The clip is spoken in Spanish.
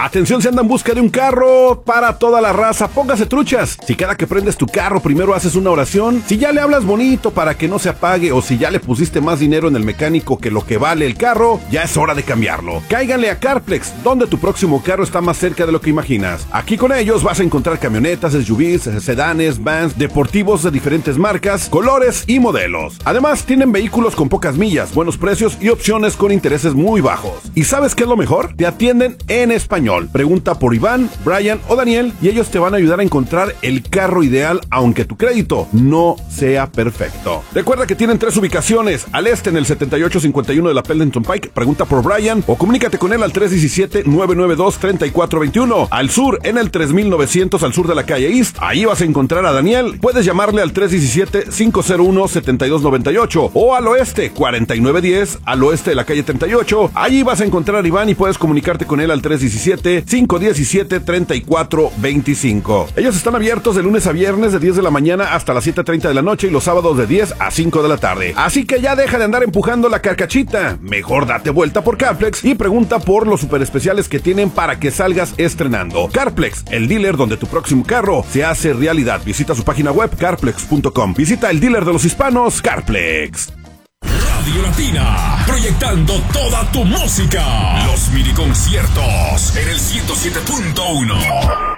Atención si anda en busca de un carro para toda la raza, póngase truchas. Si cada que prendes tu carro primero haces una oración, si ya le hablas bonito para que no se apague o si ya le pusiste más dinero en el mecánico que lo que vale el carro, ya es hora de cambiarlo. Cáiganle a Carplex, donde tu próximo carro está más cerca de lo que imaginas. Aquí con ellos vas a encontrar camionetas, SUVs, sedanes, vans, deportivos de diferentes marcas, colores y modelos. Además, tienen vehículos con pocas millas, buenos precios y opciones con intereses muy bajos. ¿Y sabes qué es lo mejor? Te atienden en español. Pregunta por Iván, Brian o Daniel y ellos te van a ayudar a encontrar el carro ideal, aunque tu crédito no sea perfecto. Recuerda que tienen 3 ubicaciones: al este en el 7851 de la Pendleton Pike, pregunta por Brian o comunícate con él al 317-992-3421. Al sur en el 3900 al sur de la calle East, ahí vas a encontrar a Daniel. Puedes llamarle al 317-501-7298 o al oeste 4910 al oeste de la calle 38. Allí vas a encontrar a Iván y puedes comunicarte con él al 317-517-3425. Ellos están abiertos de lunes a viernes de 10 de la mañana hasta las 7:30 de la noche y los sábados de 10 a 5 de la tarde. Así que ya deja de andar empujando la carcachita. Mejor date vuelta por Carplex y pregunta por los super especiales que tienen para que salgas estrenando. Carplex, el dealer donde tu próximo carro se hace realidad. Visita su página web carplex.com. Visita el dealer de los hispanos, Carplex. Radio Latina, proyectando toda tu música. Los mini conciertos en el 107.1.